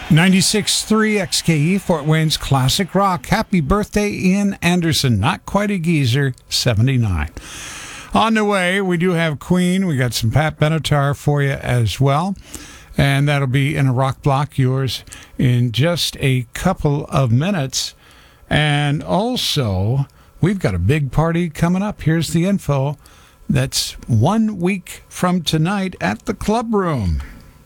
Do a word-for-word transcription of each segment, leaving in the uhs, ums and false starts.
ninety-six point three X K E, Fort Wayne's Classic Rock. Happy birthday, Ian Anderson. Not quite a geezer, seventy-nine. On the way, we do have Queen. We got some Pat Benatar for you as well. And that'll be in a rock block, yours in just a couple of minutes. And also, we've got a big party coming up. Here's the info. That's one week from tonight at the Club Room.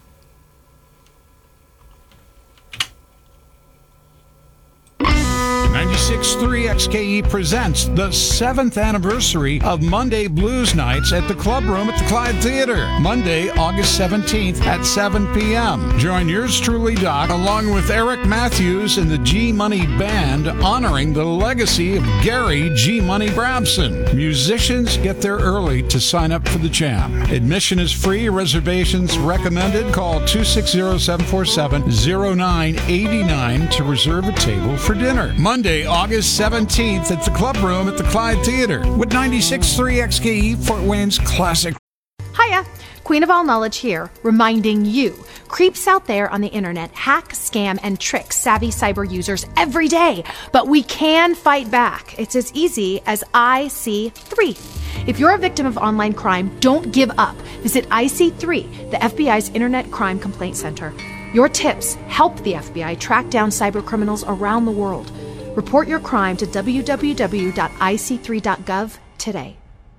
ninety-six point three X K E presents the seventh anniversary of Monday Blues Nights at the Club Room at the Clyde Theater. Monday, August seventeenth at seven p.m. Join yours truly, Doc, along with Eric Matthews and the G-Money Band, honoring the legacy of Gary G-Money Brabson. Musicians get there early to sign up for the jam. Admission is free. Reservations recommended. Call two six zero, seven four seven, zero nine eight nine to reserve a table for dinner. Monday, August seventeenth at the Club Room at the Clyde Theater with ninety-six point three X K E, Fort Wayne's Classic. Hiya, Queen of All Knowledge here, reminding you, creeps out there on the internet hack, scam, and trick savvy cyber users every day, but we can fight back. It's as easy as I C three. If you're a victim of online crime, don't give up. Visit I C three, the F B I's Internet Crime Complaint Center. Your tips help the F B I track down cyber criminals around the world. Report your crime to w w w dot i c three dot gov today.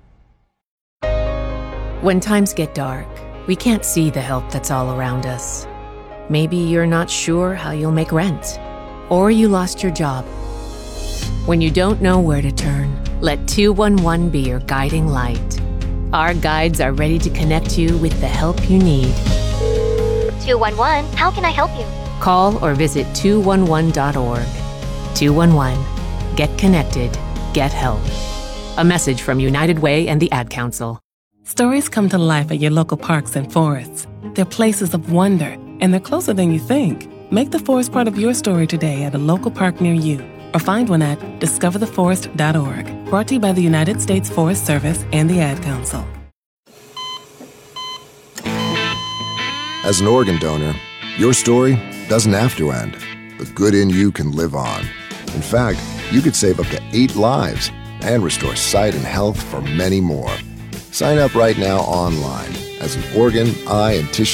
When times get dark, we can't see the help that's all around us. Maybe you're not sure how you'll make rent, or you lost your job. When you don't know where to turn, let two one one be your guiding light. Our guides are ready to connect you with the help you need. two one one, how can I help you? Call or visit two one one dot org. two one one. Get connected. Get help. A message from United Way and the Ad Council. Stories come to life at your local parks and forests. They're places of wonder, and they're closer than you think. Make the forest part of your story today at a local park near you, or find one at discover the forest dot org. Brought to you by the United States Forest Service and the Ad Council. As an organ donor, your story doesn't have to end. The good in you can live on. In fact, you could save up to eight lives and restore sight and health for many more. Sign up right now online as an organ, eye, and tissue